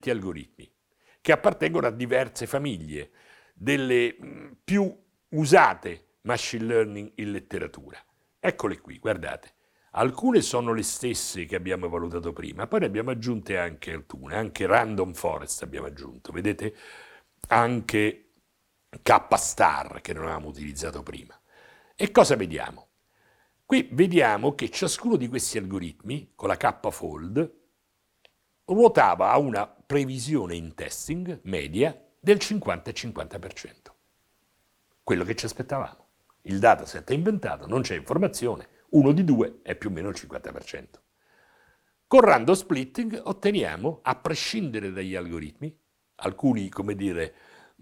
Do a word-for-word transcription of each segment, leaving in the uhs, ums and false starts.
algoritmi che appartengono a diverse famiglie, delle più usate machine learning in letteratura. Eccole qui, guardate. Alcune sono le stesse che abbiamo valutato prima, poi ne abbiamo aggiunte anche alcune, anche Random Forest abbiamo aggiunto, vedete? Anche K-star che non avevamo utilizzato prima. E cosa vediamo? Qui vediamo che ciascuno di questi algoritmi, con la K-fold, ruotava a una previsione in testing media del cinquanta e cinquanta per cento. Quello che ci aspettavamo. Il dataset è inventato, non c'è informazione, uno di due è più o meno il cinquanta per cento. Con random splitting otteniamo, a prescindere dagli algoritmi, alcuni, come dire,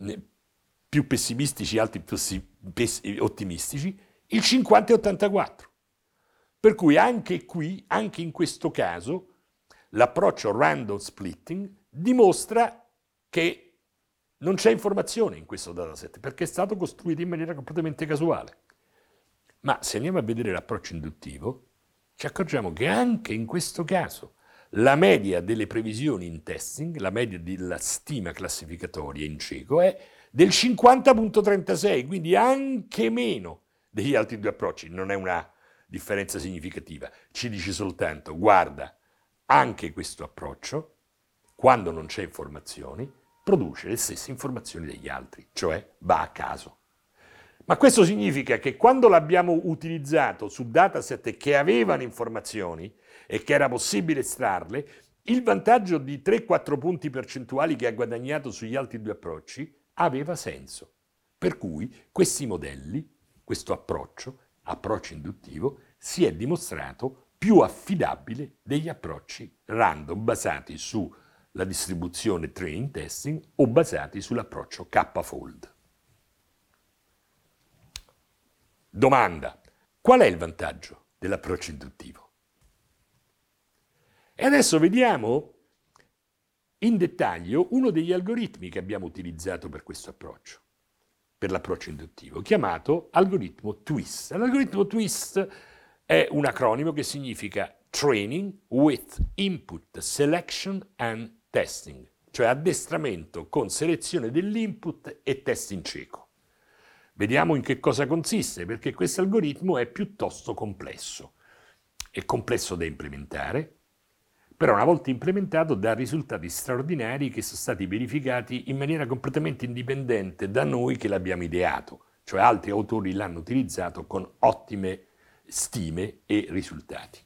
più pessimistici, altri più ottimistici, il cinquanta e ottantaquattro. Per cui anche qui, anche in questo caso, l'approccio random splitting dimostra che non c'è informazione in questo dataset, perché è stato costruito in maniera completamente casuale. Ma se andiamo a vedere l'approccio induttivo, ci accorgiamo che anche in questo caso la media delle previsioni in testing, la media della stima classificatoria in cieco è del cinquanta virgola trentasei, quindi anche meno degli altri due approcci. Non è una differenza significativa, ci dice soltanto, guarda, anche questo approccio, quando non c'è informazioni, produce le stesse informazioni degli altri, cioè va a caso. Ma questo significa che quando l'abbiamo utilizzato su dataset che avevano informazioni e che era possibile estrarle, il vantaggio di tre quattro punti percentuali che ha guadagnato sugli altri due approcci aveva senso. Per cui questi modelli, questo approccio, approccio induttivo, si è dimostrato più affidabile degli approcci random basati sulla distribuzione training testing o basati sull'approccio K-fold. Domanda: qual è il vantaggio dell'approccio induttivo? E adesso vediamo in dettaglio uno degli algoritmi che abbiamo utilizzato per questo approccio, per l'approccio induttivo, chiamato algoritmo TWIST. L'algoritmo TWIST è un acronimo che significa Training with Input Selection and Testing, cioè addestramento con selezione dell'input e test in cieco. Vediamo in che cosa consiste, perché questo algoritmo è piuttosto complesso. È complesso da implementare, però una volta implementato dà risultati straordinari che sono stati verificati in maniera completamente indipendente da noi che l'abbiamo ideato, cioè altri autori l'hanno utilizzato con ottime stime e risultati.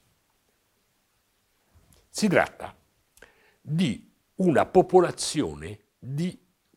Si tratta di una popolazione di,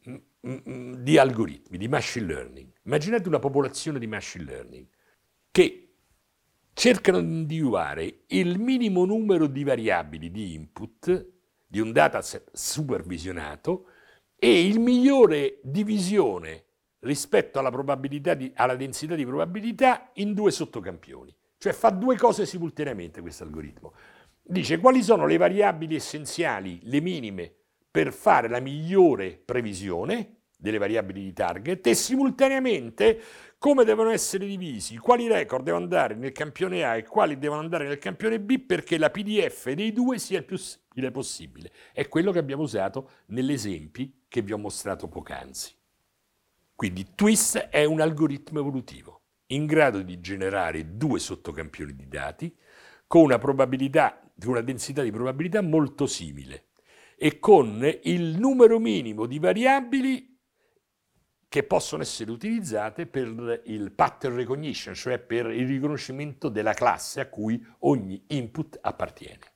di algoritmi, di machine learning. Immaginate una popolazione di machine learning che cercano di individuare il minimo numero di variabili di input di un dataset supervisionato e il migliore divisione rispetto alla, probabilità di, alla densità di probabilità in due sottocampioni. Cioè fa due cose simultaneamente questo algoritmo. Dice quali sono le variabili essenziali, le minime, per fare la migliore previsione delle variabili di target e simultaneamente come devono essere divisi, quali record devono andare nel campione A e quali devono andare nel campione B perché la P D F dei due sia il più simile possibile. È quello che abbiamo usato negli esempi che vi ho mostrato poc'anzi. Quindi TWIST è un algoritmo evolutivo in grado di generare due sottocampioni di dati con una probabilità, una densità di probabilità molto simile e con il numero minimo di variabili che possono essere utilizzate per il pattern recognition, cioè per il riconoscimento della classe a cui ogni input appartiene.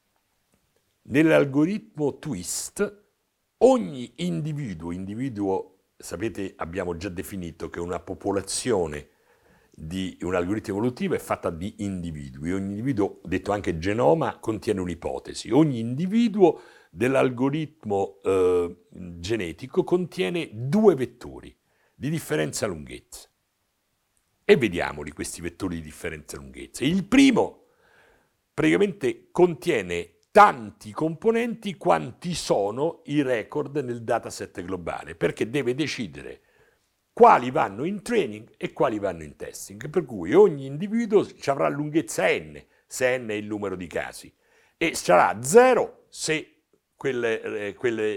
Nell'algoritmo TWIST ogni individuo, individuo, sapete, abbiamo già definito che una popolazione di un algoritmo evolutivo è fatta di individui. Ogni individuo, detto anche genoma, contiene un'ipotesi. Ogni individuo dell'algoritmo eh, genetico contiene due vettori di differenza lunghezza. E vediamoli questi vettori di differenza lunghezza. Il primo praticamente contiene tanti componenti quanti sono i record nel dataset globale, perché deve decidere quali vanno in training e quali vanno in testing, per cui ogni individuo avrà lunghezza n, se n è il numero di casi, e sarà zero se quelle, eh, quelle